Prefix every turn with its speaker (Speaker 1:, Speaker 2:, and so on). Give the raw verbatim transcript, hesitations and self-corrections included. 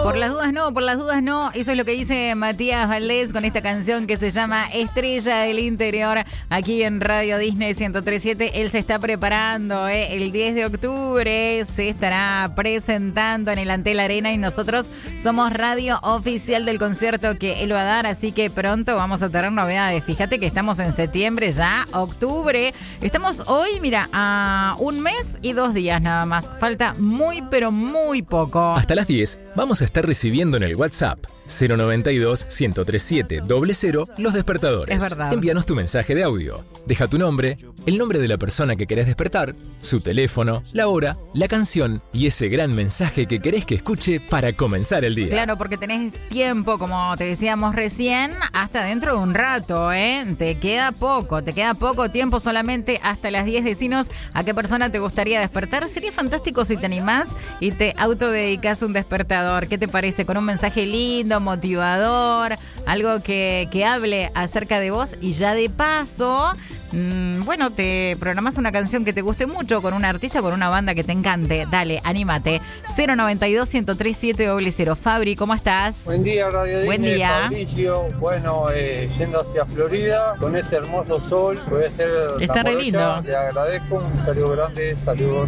Speaker 1: Por las dudas no, por las dudas no. Eso es lo que dice Matías Valdés con esta canción que se llama Estrella del Interior, aquí en Radio Disney ciento tres punto siete. Él se está preparando, ¿eh? El diez de octubre se estará presentando en el Antel Arena y nosotros somos radio oficial del concierto que él va a dar, así que pronto vamos a tener novedades. Fíjate que estamos en septiembre ya, octubre. Estamos hoy, mira, a un mes y dos días nada más. Falta muy, pero muy poco.
Speaker 2: Hasta las diez vamos a estar recibiendo en el WhatsApp cero noventa y dos, ciento treinta y siete, cero cero los despertadores.
Speaker 1: Es verdad.
Speaker 2: Envíanos tu mensaje de audio. Deja tu nombre, el nombre de la persona que querés despertar, su teléfono, la hora, la canción y ese gran mensaje que querés que escuche para comenzar el día.
Speaker 1: Claro, porque tenés tiempo, como te decíamos recién, hasta dentro de un rato, ¿eh? Te queda poco, te queda poco tiempo, solamente hasta las diez. Decinos a qué persona te gustaría despertar. Sería fantástico si te animás y te autodedicás un despertador. ¿Qué te parece? Con un mensaje lindo, motivador, algo que, que hable acerca de vos y ya de paso, mmm, bueno, te programás una canción que te guste mucho con un artista, con una banda que te encante. Dale, anímate. cero noventa y dos, ciento treinta y siete, cero cero. Fabri, ¿cómo estás?
Speaker 3: Buen día, Radio Disney.
Speaker 1: Buen día.
Speaker 3: Fabricio. Bueno, eh, yendo hacia Florida con este hermoso sol, voy a hacer
Speaker 1: Está
Speaker 3: la
Speaker 1: re
Speaker 3: morocha.
Speaker 1: lindo.
Speaker 3: Le agradezco, un saludo grande, saludos.